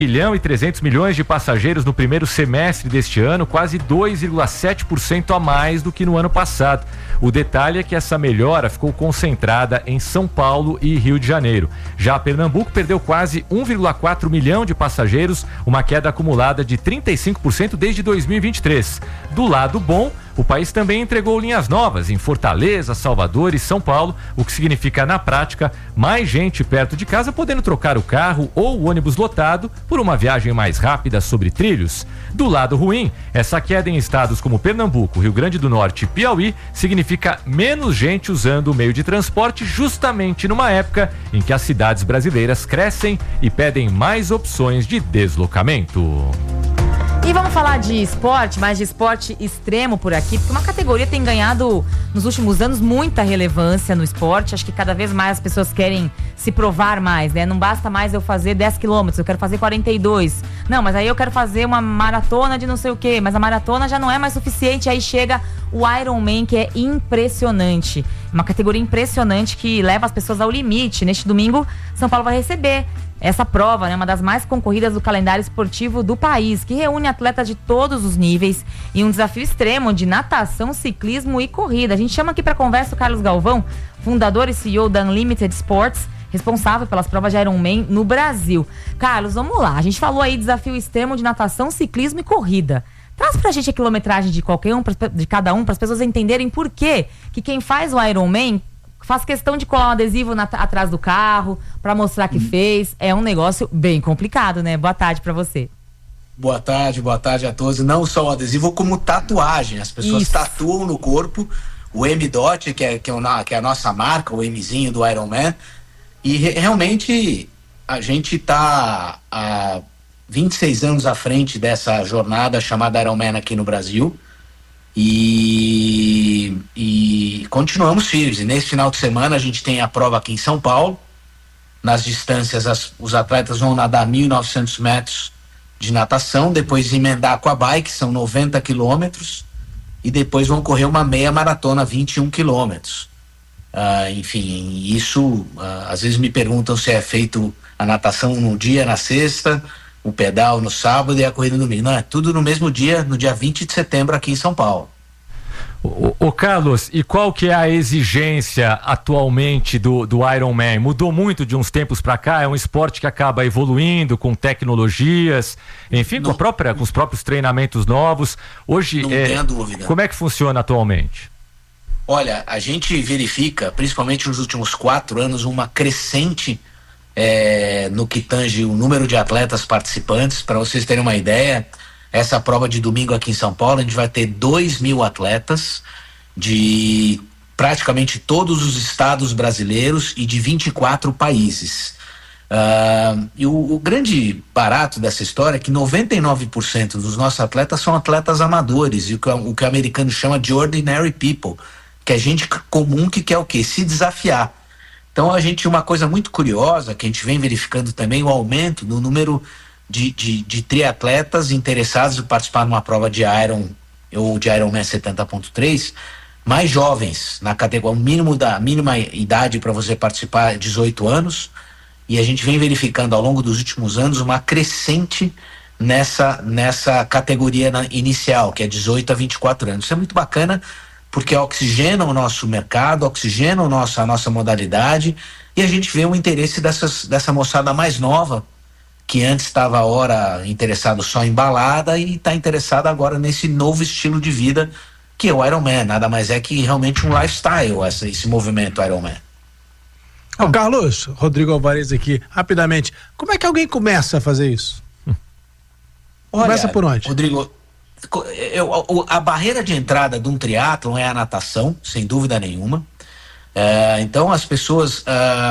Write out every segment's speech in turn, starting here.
milhão e 300 milhões de passageiros no primeiro semestre deste ano, quase 2,7% a mais do que no ano passado. O detalhe é que essa melhora ficou concentrada em São Paulo e Rio de Janeiro. Já Pernambuco perdeu quase 1,4 milhão de passageiros, uma queda acumulada de 35% desde 2023. Do lado bom, o país também entregou linhas novas em Fortaleza, Salvador e São Paulo, o que significa, na prática, mais gente perto de casa podendo trocar o carro ou o ônibus lotado por uma viagem mais rápida sobre trilhos. Do lado ruim, essa queda em estados como Pernambuco, Rio Grande do Norte e Piauí significa menos gente usando o meio de transporte, justamente numa época em que as cidades brasileiras crescem e pedem mais opções de deslocamento. E vamos falar de esporte, mas de esporte extremo por aqui, porque uma categoria tem ganhado nos últimos anos muita relevância no esporte. Acho que cada vez mais as pessoas querem se provar mais, né? Não basta mais eu fazer 10 quilômetros, eu quero fazer 42. Não, mas aí eu quero fazer uma maratona de não sei o quê, mas a maratona já não é mais suficiente. Aí chega o Ironman, que é impressionante. Uma categoria impressionante que leva as pessoas ao limite. Neste domingo, São Paulo vai receber essa prova, né, uma das mais concorridas do calendário esportivo do país, que reúne atletas de todos os níveis e um desafio extremo de natação, ciclismo e corrida. A gente chama aqui para conversa o Carlos Galvão, fundador e CEO da Unlimited Sports, responsável pelas provas de Ironman no Brasil. Carlos, vamos lá. A gente falou aí desafio extremo de natação, ciclismo e corrida. Traz pra gente a quilometragem de de cada um, para as pessoas entenderem por que quem faz o Ironman faz questão de colar um adesivo atrás do carro para mostrar que fez. É um negócio bem complicado, né? Boa tarde para você. Boa tarde a todos. Não só o adesivo, como tatuagem. As pessoas tatuam no corpo o M-Dot, que é a nossa marca, o Mzinho do Ironman. E realmente a gente está há 26 anos à frente dessa jornada chamada Ironman aqui no Brasil. E continuamos firmes. E nesse final de semana a gente tem a prova aqui em São Paulo. Nas distâncias, os atletas vão nadar 1.900 metros de natação, depois emendar com a bike, são 90 quilômetros, e depois vão correr uma meia maratona, 21 quilômetros. Enfim, isso, às vezes me perguntam se é feito a natação no dia, na sexta, o pedal no sábado e a corrida no domingo. Não, é tudo no mesmo dia, no dia 20 de setembro aqui em São Paulo. Ô Carlos, e qual que é a exigência atualmente do Ironman? Mudou muito de uns tempos para cá? É um esporte que acaba evoluindo com tecnologias, enfim, com os próprios treinamentos novos. Hoje, não tenha dúvida. Como é que funciona atualmente? Olha, a gente verifica, principalmente nos últimos 4 anos, uma crescente no que tange o número de atletas participantes. Para vocês terem uma ideia, essa prova de domingo aqui em São Paulo, a gente vai ter 2.000 atletas de praticamente todos os estados brasileiros e de 24 países. E o grande barato dessa história é que 99% dos nossos atletas são atletas amadores, e o que o americano chama de ordinary people, que é gente comum que quer o quê? Se desafiar. Então uma coisa muito curiosa que a gente vem verificando também, o aumento no número de triatletas interessados em participar numa prova de Iron ou de Ironman 70.3, mais jovens, na categoria, mínima idade para você participar, 18 anos, e a gente vem verificando ao longo dos últimos anos uma crescente nessa categoria inicial, que é 18 a 24 anos. Isso é muito bacana, porque oxigena o nosso mercado, oxigena a nossa modalidade, e a gente vê o interesse dessa moçada mais nova, que antes estava interessado só em balada e está interessado agora nesse novo estilo de vida que é o Ironman. Nada mais é que realmente um lifestyle, esse movimento Ironman. Carlos, Rodrigo Alvarez aqui, rapidamente, como é que alguém começa a fazer isso? Começa por onde? Rodrigo, a barreira de entrada de um triatlon é a natação, sem dúvida nenhuma. Então as pessoas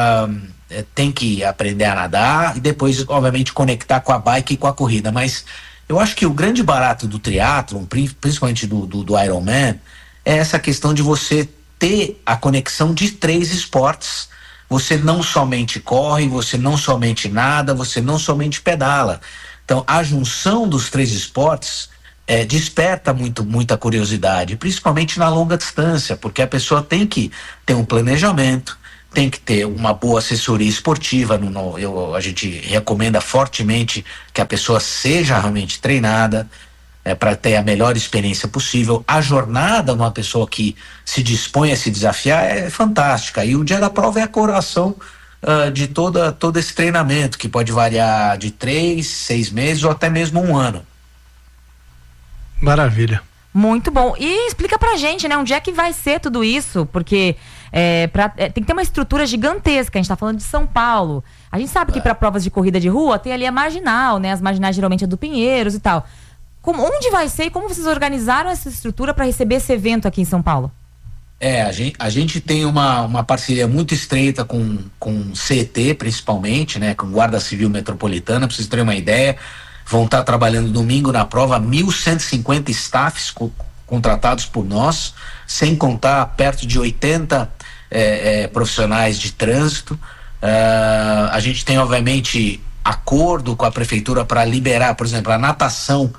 têm que aprender a nadar e depois, obviamente, conectar com a bike e com a corrida. Mas eu acho que o grande barato do triatlon, principalmente do Ironman, é essa questão de você ter a conexão de 3 esportes. Você não somente corre, você não somente nada, você não somente pedala. Então a junção dos 3 esportes desperta muita curiosidade, principalmente na longa distância, porque a pessoa tem que ter um planejamento, tem que ter uma boa assessoria esportiva. A gente recomenda fortemente que a pessoa seja realmente treinada para ter a melhor experiência possível. A jornada de uma pessoa que se dispõe a se desafiar é fantástica. E o dia da prova é a coroação de todo esse treinamento, que pode variar de 3, 6 meses ou até mesmo 1 ano. Maravilha. Muito bom. E explica pra gente, né, onde é que vai ser tudo isso, porque tem que ter uma estrutura gigantesca. A gente tá falando de São Paulo. A gente sabe que para provas de corrida de rua tem ali a marginal, né? As marginais geralmente é do Pinheiros e tal. Onde vai ser e como vocês organizaram essa estrutura para receber esse evento aqui em São Paulo? A gente tem uma parceria muito estreita com o CET, principalmente, né? Com Guarda Civil Metropolitana, pra vocês terem uma ideia. Vão estar trabalhando domingo na prova 1.150 staffs contratados por nós, sem contar perto de 80 profissionais de trânsito. A gente tem, obviamente, acordo com a prefeitura para liberar, por exemplo, a natação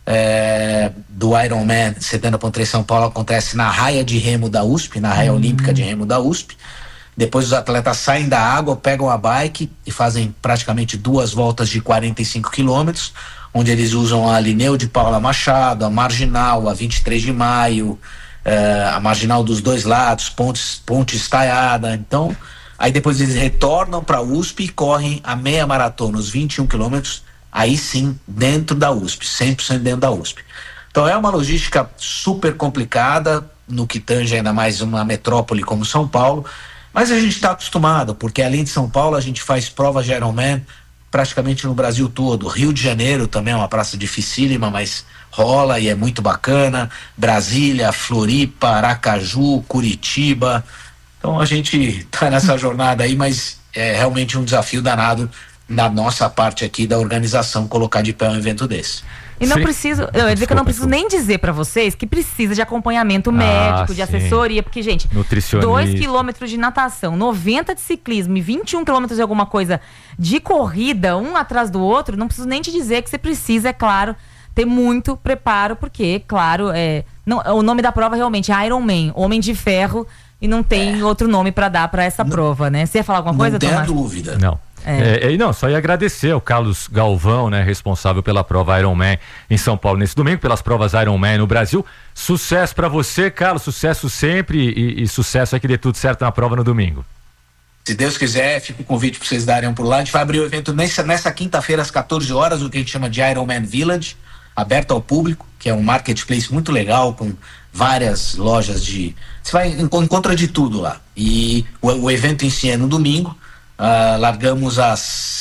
do Ironman 70.3 São Paulo acontece na raia de remo da USP, na raia olímpica de remo da USP. Depois os atletas saem da água, pegam a bike e fazem praticamente 2 voltas de 45 quilômetros, onde eles usam a Lineu de Paula Machado, a Marginal, a 23 de Maio, a Marginal dos dois lados, Ponte Estaiada. Então, aí depois eles retornam para a USP e correm a meia maratona, os 21 quilômetros, aí sim, dentro da USP, 100% dentro da USP. Então é uma logística super complicada, no que tange ainda mais uma metrópole como São Paulo, mas a gente está acostumado, porque além de São Paulo, a gente faz provas de Ironman praticamente no Brasil todo. Rio de Janeiro também é uma praça dificílima, mas rola e é muito bacana. Brasília, Floripa, Aracaju, Curitiba. Então a gente está nessa jornada aí, mas é realmente um desafio danado na nossa parte aqui da organização colocar de pé um evento desse. E não preciso, eu ia dizer que eu não preciso nem dizer pra vocês que precisa de acompanhamento médico, de assessoria, porque, gente, 2 quilômetros de natação, 90 de ciclismo e 21 quilômetros de alguma coisa de corrida, um atrás do outro, não preciso nem te dizer que você precisa, é claro, ter muito preparo, porque, claro, o nome da prova realmente é Ironman, Homem de Ferro, e não tem outro nome pra dar pra essa prova, né? Você ia falar alguma coisa, Tomás? Não tem dúvida. Não. Não, só ia agradecer ao Carlos Galvão, né, responsável pela prova Ironman em São Paulo nesse domingo, pelas provas Ironman no Brasil. Sucesso pra você, Carlos, sucesso sempre e sucesso aí que dê tudo certo na prova no domingo. Se Deus quiser, fica o convite para vocês darem por lá. A gente vai abrir o evento nessa quinta-feira às 14 horas, o que a gente chama de Ironman Village, aberto ao público, que é um marketplace muito legal, com várias lojas de... Você vai encontra de tudo lá. E o evento em si é no domingo. Largamos às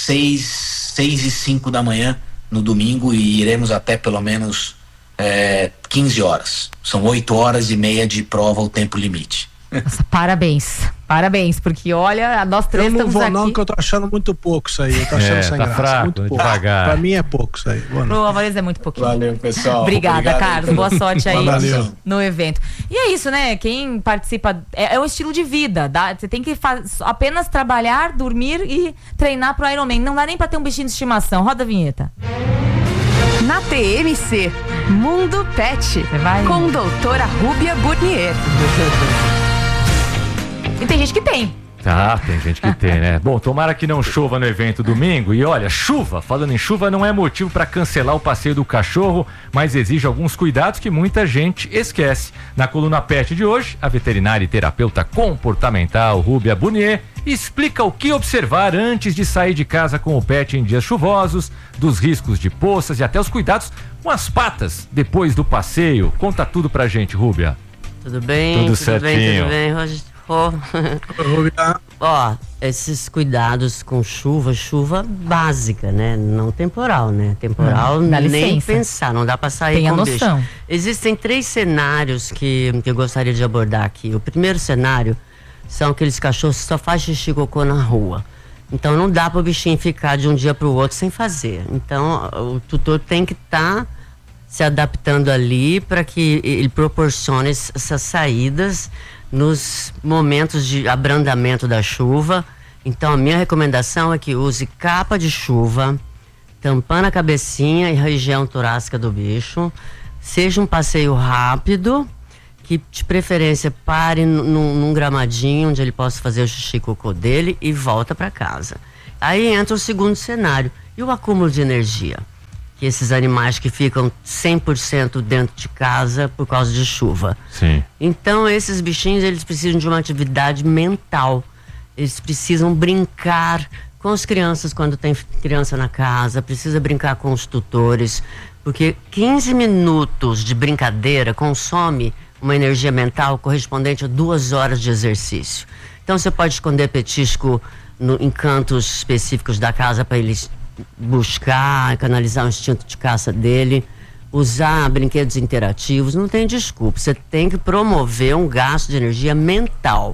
6:05 da manhã no domingo e iremos até pelo menos 15 horas. São 8h30 de prova, o tempo limite. Nossa, parabéns, porque olha, nós três estamos aqui. Eu não vou não, que eu tô achando muito pouco isso aí, eu tô achando sem graça. Fraco, muito pouco. Devagar. Pra mim é pouco isso aí. Pro Alvarez é muito pouquinho. Valeu, pessoal. Obrigada, Carlos, boa sorte aí no evento. E é isso, né, quem participa, é um estilo de vida, você tem que apenas trabalhar, dormir e treinar pro Ironman, não dá nem pra ter um bichinho de estimação. Roda a vinheta. Na TMC, Mundo Pet, com doutora Rúbia Burnier. E tem gente que tem. Tem gente que tem, né? Bom, tomara que não chova no evento domingo. E olha, falando em chuva, não é motivo para cancelar o passeio do cachorro, mas exige alguns cuidados que muita gente esquece. Na coluna Pet de hoje, a veterinária e terapeuta comportamental Rúbia Burnier explica o que observar antes de sair de casa com o pet em dias chuvosos, dos riscos de poças e até os cuidados com as patas depois do passeio. Conta tudo pra gente, Rúbia. Tudo bem? Tudo certinho. Tudo bem, Roger? Ó, esses cuidados com chuva básica, né? Não temporal, né? Temporal nem pensar, não dá pra sair Tenha com noção. bicho. Existem 3 cenários que eu gostaria de abordar aqui. O primeiro cenário são aqueles cachorros que só faz xixi e cocô na rua. Então não dá pro bichinho ficar de um dia pro outro sem fazer. Então o tutor tem que estar se adaptando ali para que ele proporcione essas saídas nos momentos de abrandamento da chuva. Então a minha recomendação é que use capa de chuva, tampando a cabecinha e região torácica do bicho. Seja um passeio rápido, que de preferência pare num gramadinho onde ele possa fazer o xixi e cocô dele e volta para casa. Aí entra o segundo cenário, e o acúmulo de energia, que esses animais que ficam 100% dentro de casa por causa de chuva. Sim. Então esses bichinhos, eles precisam de uma atividade mental, eles precisam brincar com as crianças quando tem criança na casa, precisa brincar com os tutores, porque 15 minutos de brincadeira consome uma energia mental correspondente a 2 horas de exercício. Então você pode esconder petisco em cantos específicos da casa para eles buscar, canalizar o instinto de caça dele, usar brinquedos interativos, não tem desculpa. Você tem que promover um gasto de energia mental.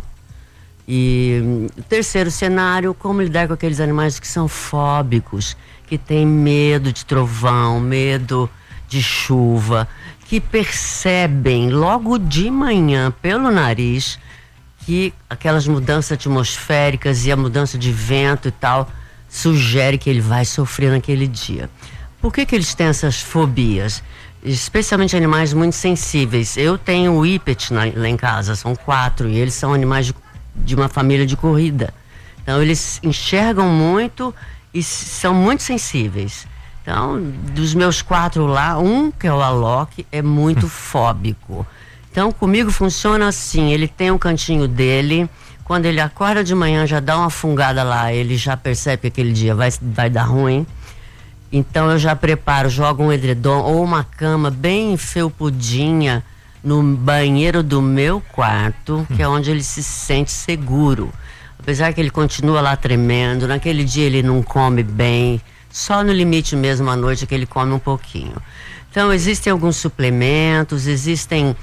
E o terceiro cenário, como lidar com aqueles animais que são fóbicos, que têm medo de trovão, medo de chuva, que percebem logo de manhã pelo nariz que aquelas mudanças atmosféricas e a mudança de vento e tal sugere que ele vai sofrer naquele dia. Por que eles têm essas fobias? Especialmente animais muito sensíveis. Eu tenho o Whippet lá em casa, são 4, e eles são animais de uma família de corrida. Então eles enxergam muito e são muito sensíveis. Então, dos meus 4 lá, um, que é o Alok, é muito fóbico. Então, comigo funciona assim, ele tem um cantinho dele, quando ele acorda de manhã, já dá uma fungada lá, ele já percebe que aquele dia vai dar ruim. Então, eu já preparo, jogo um edredom ou uma cama bem felpudinha no banheiro do meu quarto, que é onde ele se sente seguro. Apesar que ele continua lá tremendo, naquele dia ele não come bem, só no limite mesmo à noite que ele come um pouquinho. Então existem alguns suplementos, existem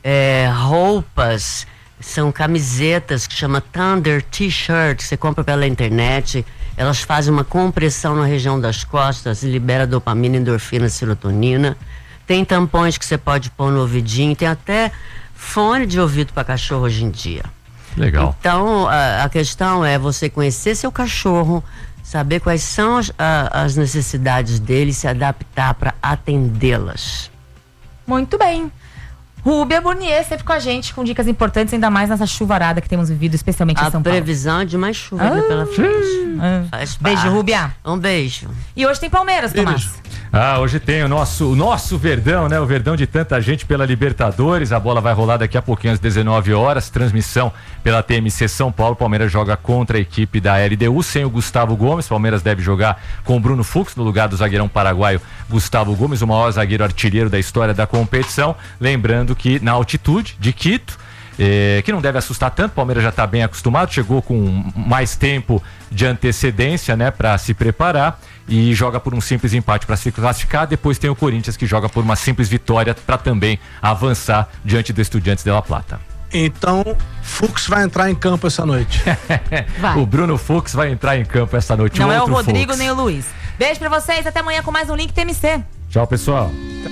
roupas, são camisetas que chama Thunder T-shirt, você compra pela internet, elas fazem uma compressão na região das costas, libera dopamina, endorfina, serotonina. Tem tampões que você pode pôr no ouvidinho, tem até fone de ouvido para cachorro hoje em dia. Legal. Então a questão é você conhecer seu cachorro, saber quais são as necessidades dele e se adaptar para atendê-las. Muito bem. Rúbia Burnier sempre com a gente, com dicas importantes, ainda mais nessa chuvarada que temos vivido, especialmente em São Paulo. A previsão é de mais chuva pela frente. Beijo, Rúbia. Um beijo. E hoje tem Palmeiras, Tomás. Hoje tem o nosso Verdão, né? O Verdão de tanta gente pela Libertadores. A bola vai rolar daqui a pouquinho às 19 horas. Transmissão pela TMC São Paulo. Palmeiras joga contra a equipe da LDU sem o Gustavo Gomes. Palmeiras deve jogar com o Bruno Fux no lugar do zagueirão paraguaio Gustavo Gomes, o maior zagueiro artilheiro da história da competição. Lembrando que na altitude de Quito, que não deve assustar tanto, o Palmeiras já está bem acostumado, chegou com mais tempo de antecedência, né, para se preparar, e joga por um simples empate para se classificar. Depois tem o Corinthians, que joga por uma simples vitória para também avançar diante do Estudiantes de La Plata. Então, Fux vai entrar em campo essa noite. O Bruno Fux vai entrar em campo essa noite. Não é o Rodrigo Fux. nem o Luiz. Beijo pra vocês, até amanhã com mais um Link TMC. Tchau, pessoal.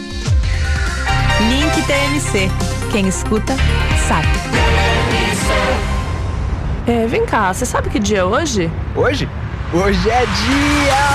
Link TMC. Quem escuta, sabe. Vem cá, você sabe que dia é hoje? Hoje? Hoje é dia...